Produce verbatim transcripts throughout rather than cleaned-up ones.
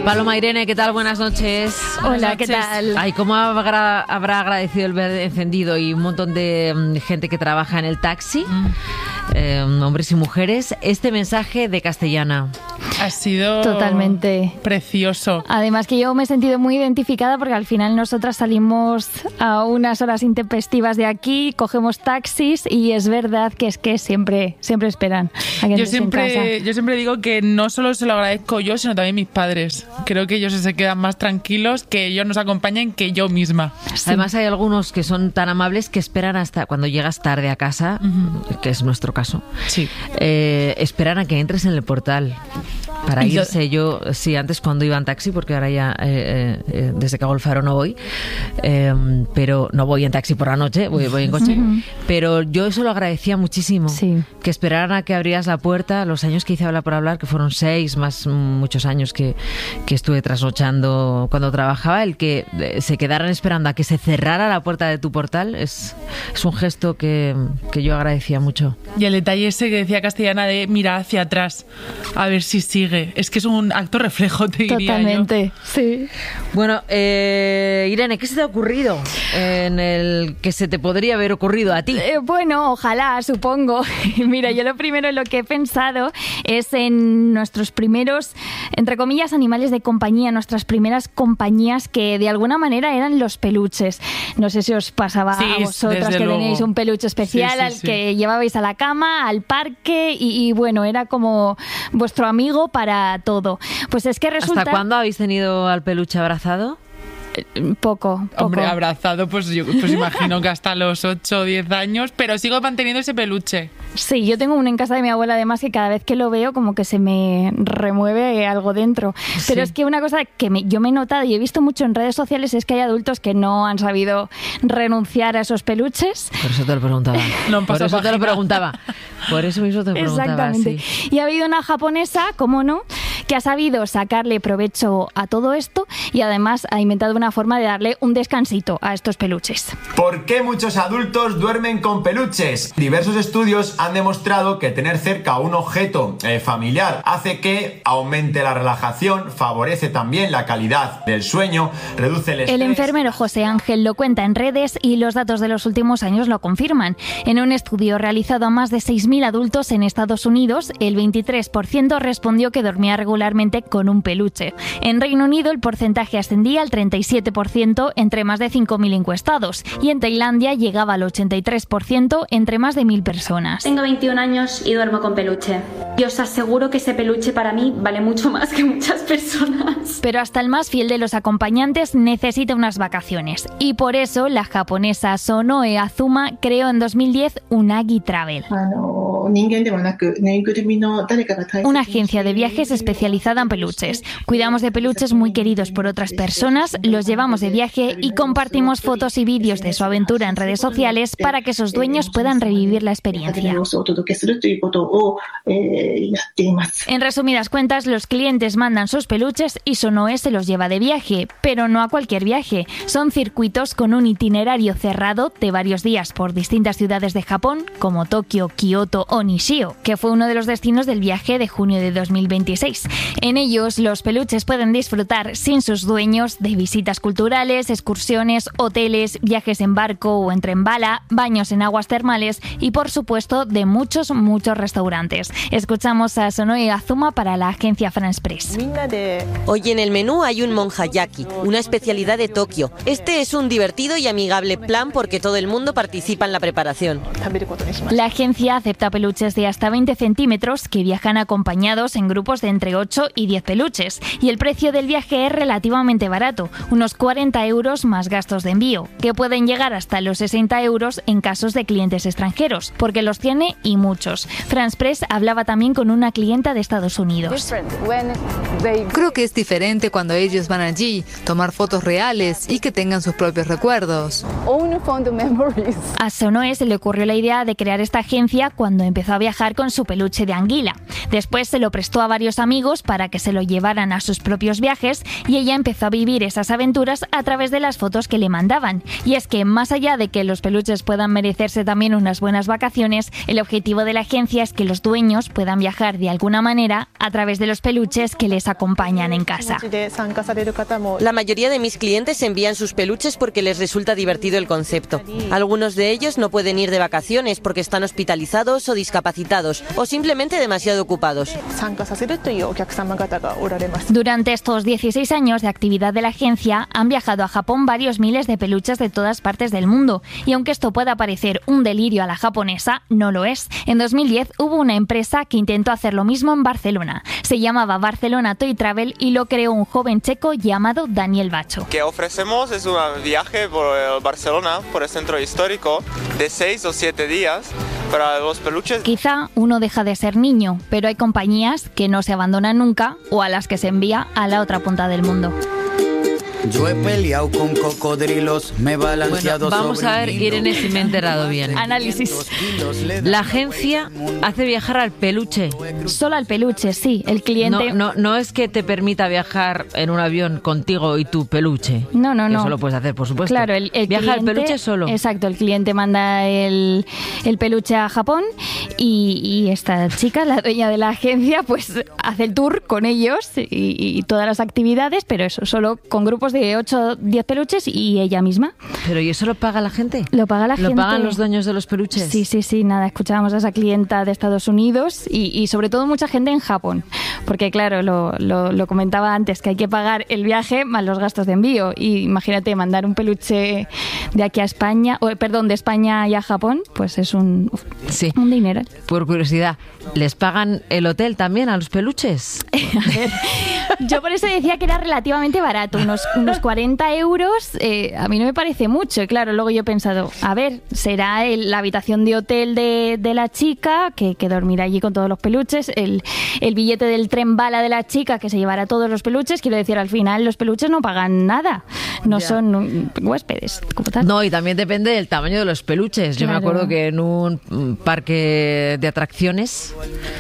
Paloma, Irene, ¿qué tal? Buenas noches. Hola, ¿qué tal? Ay, ¿cómo habrá, habrá agradecido el ver encendido y un montón de um, gente que trabaja en el taxi, mm. eh, hombres y mujeres, este mensaje de Castellana? Ha sido totalmente precioso. Además que yo me he sentido muy identificada porque al final nosotras salimos a unas horas intempestivas de aquí, cogemos taxis y es verdad que es que siempre, siempre esperan a que yo estés en casa. siempre, yo siempre digo que no solo se lo agradezco yo, sino también mis padres. Creo que ellos se quedan más tranquilos que ellos nos acompañen que yo misma. Sí. Además hay algunos que son tan amables que esperan hasta cuando llegas tarde a casa, uh-huh. que es nuestro caso, sí. eh, esperan a que entres en el portal. Para irse, yo, sí, antes cuando iba en taxi, porque ahora ya, eh, eh, desde que hago el faro no voy, eh, pero no voy en taxi por la noche, voy, voy en coche, uh-huh. pero yo eso lo agradecía muchísimo, sí. que esperaran a que abrieras la puerta, los años que hice Habla por Hablar, que fueron seis, más muchos años que, que estuve trasnochando cuando trabajaba, el que se quedaran esperando a que se cerrara la puerta de tu portal, es, es un gesto que, que yo agradecía mucho. Y el detalle ese que decía Castellana de mirar hacia atrás, a ver si sigue. Es que es un acto reflejo, te diría. Totalmente, yo. sí. Bueno, eh, Irene, ¿qué se te ha ocurrido en el que se te podría haber ocurrido a ti? Eh, bueno, ojalá, supongo. Mira, yo lo primero en lo que he pensado es en nuestros primeros, entre comillas, animales de compañía, nuestras primeras compañías que de alguna manera eran los peluches. No sé si os pasaba sí, a vosotras que luego. tenéis un peluche especial sí, sí, al sí. que llevabais a la cama, al parque y, y bueno, era como vuestro amigo para todo. Pues es que resulta... ¿Hasta cuándo habéis tenido al peluche abrazado? Poco, poco. Hombre, abrazado, pues yo pues imagino que hasta los ocho o diez años, pero sigo manteniendo ese peluche. Sí, yo tengo uno en casa de mi abuela, además, que cada vez que lo veo como que se me remueve algo dentro. Sí. Pero es que una cosa que me, yo me he notado y he visto mucho en redes sociales es que hay adultos que no han sabido renunciar a esos peluches. Por eso te lo preguntaba. No Por eso página. te lo preguntaba. Por eso mismo te lo preguntaba. Exactamente. Sí. Y ha habido una japonesa, cómo no, que ha sabido sacarle provecho a todo esto y además ha inventado una forma de darle un descansito a estos peluches. ¿Por qué muchos adultos duermen con peluches? Diversos estudios han demostrado que tener cerca un objeto eh, familiar hace que aumente la relajación, favorece también la calidad del sueño, reduce el estrés. El enfermero José Ángel lo cuenta en redes y los datos de los últimos años lo confirman. En un estudio realizado a más de seis mil adultos en Estados Unidos, el veintitrés por ciento respondió que dormía regularmente con un peluche. En Reino Unido el porcentaje ascendía al treinta y siete por ciento entre más de cinco mil encuestados y en Tailandia llegaba al ochenta y tres por ciento entre más de mil personas. Tengo veintiún años y duermo con peluche. Y os aseguro que ese peluche para mí vale mucho más que muchas personas. Pero hasta el más fiel de los acompañantes necesita unas vacaciones y por eso la japonesa Sonoe Azuma creó en dos mil diez Unagi Travel. Una agencia de viajes especializada en peluches. Cuidamos de peluches muy queridos por otras personas, los llevamos de viaje y compartimos fotos y vídeos de su aventura en redes sociales para que sus dueños puedan revivir la experiencia. En resumidas cuentas, los clientes mandan sus peluches y Sonoe se los lleva de viaje, pero no a cualquier viaje. Son circuitos con un itinerario cerrado de varios días por distintas ciudades de Japón, como Tokio, Kioto o Nishio, que fue uno de los destinos del viaje de junio de dos mil veintiséis. En ellos, los peluches pueden disfrutar sin sus dueños de visitas culturales, excursiones, hoteles, viajes en barco o en tren bala, baños en aguas termales y, por supuesto, de muchos, muchos restaurantes. Escuchamos a Sonoe Azuma para la agencia France Press. Hoy en el menú hay un monjayaki, una especialidad de Tokio. Este es un divertido y amigable plan porque todo el mundo participa en la preparación. La agencia acepta peluches de hasta veinte centímetros que viajan acompañados en grupos de entre ocho y diez peluches y el precio del viaje es relativamente barato, unos cuarenta euros más gastos de envío, que pueden llegar hasta los sesenta euros en casos de clientes extranjeros, porque los tiene y muchos. France Press hablaba también con una clienta de Estados Unidos. Creo que es diferente cuando ellos van allí, tomar fotos reales y que tengan sus propios recuerdos. A Sonoe se le ocurrió la idea de crear esta agencia cuando empezó empezó a viajar con su peluche de anguila. Después se lo prestó a varios amigos para que se lo llevaran a sus propios viajes y ella empezó a vivir esas aventuras a través de las fotos que le mandaban. Y es que más allá de que los peluches puedan merecerse también unas buenas vacaciones, el objetivo de la agencia es que los dueños puedan viajar de alguna manera a través de los peluches que les acompañan en casa. La mayoría de mis clientes envían sus peluches porque les resulta divertido el concepto. Algunos de ellos no pueden ir de vacaciones porque están hospitalizados o discapacitados o simplemente demasiado ocupados. Durante estos dieciséis años de actividad de la agencia han viajado a Japón varios miles de peluches de todas partes del mundo. Y aunque esto pueda parecer un delirio a la japonesa, no lo es. En dos mil diez hubo una empresa que intentó hacer lo mismo en Barcelona. Se llamaba Barcelona Toy Travel y lo creó un joven checo llamado Daniel Bacho. Que ofrecemos es un viaje por Barcelona, por el centro histórico, de seis o siete días para los peluches. Quizá uno deja de ser niño, pero hay compañías que no se abandonan nunca o a las que se envía a la otra punta del mundo. Yo he peleado con cocodrilos, me he balanceado. Bueno, vamos a ver, Irene, si me he enterado bien. Análisis. La agencia hace viajar al peluche. Solo al peluche, sí. El cliente... No, no, no es que te permita viajar en un avión contigo y tu peluche. No, no, no. Eso lo puedes hacer, por supuesto. Claro, el, el Viaja cliente, el peluche solo. Exacto, el cliente manda el, el peluche a Japón y, y esta chica, la dueña de la agencia, pues hace el tour con ellos y, y todas las actividades, pero eso, solo con grupos de ocho o diez peluches y ella misma. ¿Pero y eso lo paga la gente? Lo paga la ¿Lo gente. ¿Lo pagan los dueños de los peluches? Sí, sí, sí, nada, escuchábamos a esa clienta de Estados Unidos y, y sobre todo mucha gente en Japón, porque claro, lo, lo, lo comentaba antes, que hay que pagar el viaje más los gastos de envío y imagínate mandar un peluche de aquí a España, o, perdón, de España y a Japón, pues es un, sí. un dinero. Por curiosidad, ¿les pagan el hotel también a los peluches? A ver, yo por eso decía que era relativamente barato, unos, unos cuarenta euros, eh, a mí no me parece mucho. Y claro, luego yo he pensado, a ver, será el, la habitación de hotel de, de la chica, que, que dormirá allí con todos los peluches, el, el billete del tren bala de la chica, que se llevará todos los peluches. Quiero decir, al final los peluches no pagan nada, no ya. son um, huéspedes como tal. No, y también depende del tamaño de los peluches. Yo claro. me acuerdo que en un parque de atracciones,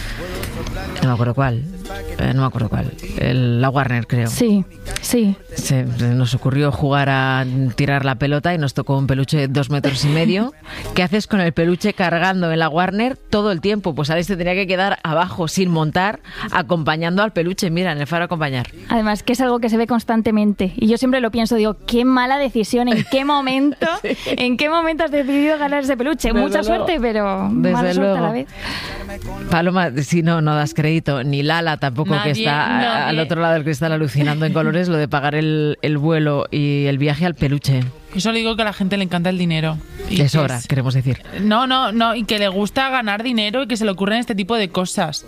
no me acuerdo cuál, eh, no me acuerdo cuál, el, la Warner creo. Sí, sí. Se, nos ocurrió jugar a tirar la pelota y nos tocó un peluche de dos metros y medio. ¿Qué haces con el peluche cargando en la Warner todo el tiempo? Pues Alex se tenía que quedar abajo sin montar, acompañando al peluche. Mira, en el faro acompañar. Además, que es algo que se ve constantemente. Y yo siempre lo pienso, digo, qué mala decisión, ¿en qué momento, sí. en qué momento has decidido ganar ese peluche? Desde Mucha luego. suerte, pero Desde mala luego. suerte a la vez. Paloma, si no, no das crédito. Ni Lala tampoco, nadie, que está nadie. al otro lado del cristal alucinando en colores, lo de pagar el, el vuelo y el viaje al peluche. Yo solo digo que a la gente le encanta el dinero. Y es hora, es... queremos decir. No, no, no, y que le gusta ganar dinero y que se le ocurren este tipo de cosas.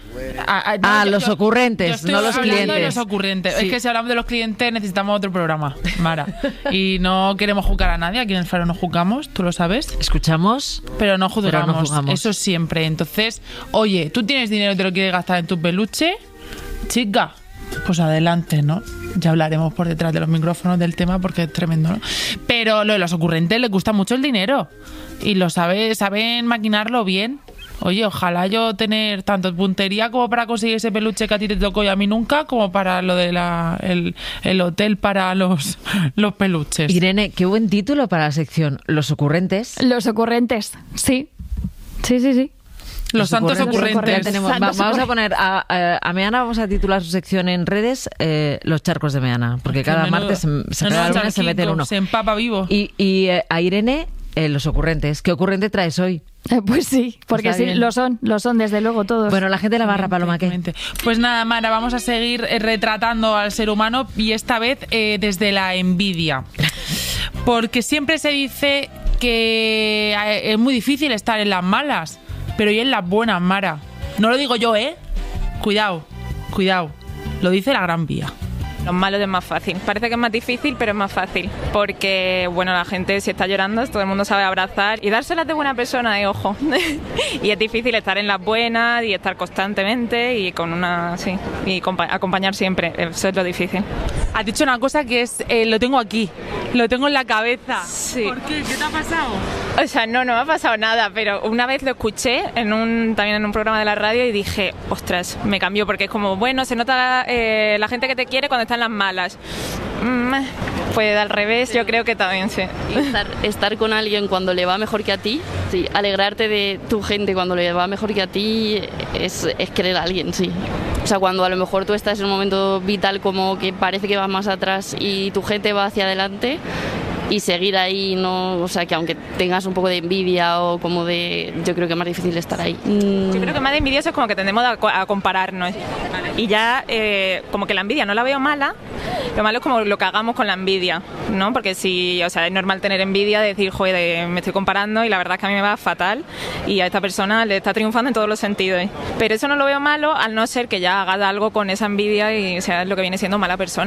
A, a, no, ah, yo, los ocurrentes, yo no los clientes. De los ocurrentes. Sí. Es que si hablamos de los clientes necesitamos otro programa, Mara. Y no queremos juzgar a nadie, aquí en el Faro no juzgamos, tú lo sabes. Escuchamos, pero no juzgamos, pero no juzgamos. Eso siempre. Entonces, oye, tú tienes dinero y te lo quieres gastar en tu peluche, chica, pues adelante, ¿no? Ya hablaremos por detrás de los micrófonos del tema porque es tremendo, ¿no? Pero lo de los ocurrentes les gusta mucho el dinero y lo sabe, saben maquinarlo bien. Oye, ojalá yo tener tanto puntería como para conseguir ese peluche que a ti te tocó y a mí nunca, como para lo de la el, el hotel para los, los peluches. Irene, qué buen título para la sección. Los ocurrentes. Los ocurrentes, sí. Sí, sí, sí. Los, los santos ocurrentes. ocurrentes. Tenemos, santos va, vamos a poner a, a, a Meana, vamos a titular su sección en redes, eh, los charcos de Meana, porque cada menudo, martes se, se, cada lunes se mete en uno. Se empapa vivo. Y, y eh, a Irene, eh, los ocurrentes. ¿Qué ocurrente traes hoy? Eh, pues sí, porque sí, lo son, lo son desde luego todos. Bueno, la gente de la barra, Paloma, ¿qué? Pues nada, Mara, vamos a seguir retratando al ser humano y esta vez eh, desde la envidia. Porque siempre se dice que es muy difícil estar en las malas, pero y en las buenas, Mara. No lo digo yo, ¿eh? Cuidado, cuidado. Lo dice la Gran Vía. Los malos es más fácil. Parece que es más difícil, pero es más fácil. Porque, bueno, la gente si está llorando, todo el mundo sabe abrazar y dárselas de buena persona, eh, ojo. Y es difícil estar en las buenas y estar constantemente y con una, sí, y acompañar siempre. Eso es lo difícil. Has dicho una cosa que es, eh, lo tengo aquí, lo tengo en la cabeza. Sí. ¿Por qué? ¿Qué te ha pasado? O sea, no, no me ha pasado nada, pero una vez lo escuché en un, también en un programa de la radio y dije, ostras, me cambió, porque es como, bueno, se nota eh, la gente que te quiere cuando están las malas. Mm, pues al revés, sí. Yo creo que también, sí. Estar, estar con alguien cuando le va mejor que a ti, sí, alegrarte de tu gente cuando le va mejor que a ti es, es querer a alguien, sí. O sea, cuando a lo mejor tú estás en un momento vital como que parece que vas más atrás y tu gente va hacia adelante, y seguir ahí, no, o sea, que aunque tengas un poco de envidia o como de, yo creo que es más difícil estar ahí. Mm. Yo creo que más de envidioso es como que tendemos a, a compararnos. Y ya, eh, como que la envidia no la veo mala, lo malo es como lo que hagamos con la envidia, ¿no? Porque si, o sea, es normal tener envidia, de decir, joder, me estoy comparando y la verdad es que a mí me va fatal y a esta persona le está triunfando en todos los sentidos. Pero eso no lo veo malo, al no ser que ya haga algo con esa envidia y sea lo que viene siendo mala persona.